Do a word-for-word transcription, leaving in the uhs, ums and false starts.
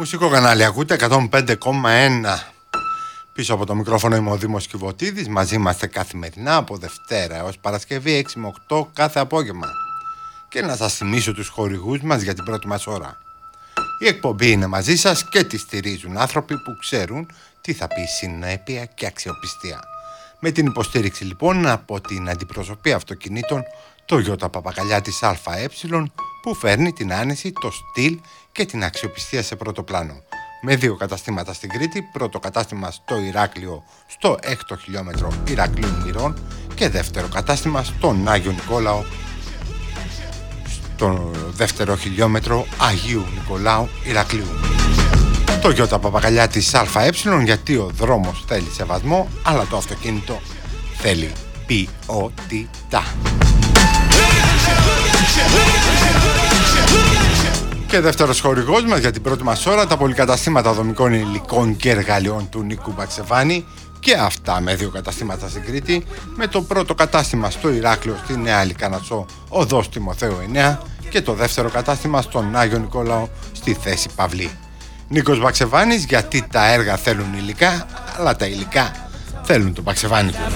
Μουσικό κανάλι ακούτε εκατόν πέντε κόμμα ένα. Πίσω από το μικρόφωνο είμαι ο Δήμος Κιβωτίδης. Μαζί είμαστε καθημερινά από Δευτέρα έως Παρασκευή έξι με οκτώ κάθε απόγευμα. Και να σας θυμίσω τους χορηγούς μας για την πρώτη μας ώρα. Η εκπομπή είναι μαζί σας και τη στηρίζουν άνθρωποι που ξέρουν τι θα πει συνέπεια και αξιοπιστία. Με την υποστήριξη λοιπόν από την αντιπροσωπεία αυτοκινήτων Toyota Παπακαλιάτης ΑΕ, που φέρνει την άνεση, το στυλ και την αξιοπιστία σε πρώτο πλάνο. Με δύο καταστήματα στην Κρήτη, πρώτο κατάστημα στο Ηράκλειο, στο έκτο χιλιόμετρο Ηρακλείου Μυρών και δεύτερο κατάστημα στον Άγιο Νικόλαο, στο δεύτερο χιλιόμετρο Αγίου Νικολάου Ηρακλείου. Toyota Παπακαλιάτης ΑΕ, γιατί ο δρόμος θέλει σεβασμό, αλλά το αυτοκίνητο θέλει ποιότητα. Και δεύτερος χορηγός μας για την πρώτη μας ώρα, τα πολυκαταστήματα δομικών υλικών και εργαλειών του Νίκου Μπαξεβάνη, και αυτά με δύο καταστήματα στην Κρήτη, με το πρώτο κατάστημα στο Ηράκλειο στη Νέα Λυκανατσό οδός Τιμοθέου εννέα και το δεύτερο κατάστημα στον Άγιο Νικόλαο στη θέση Παυλή. Νίκος Μπαξεβάνης, γιατί τα έργα θέλουν υλικά, αλλά τα υλικά θέλουν τον Μπαξεβάνη του.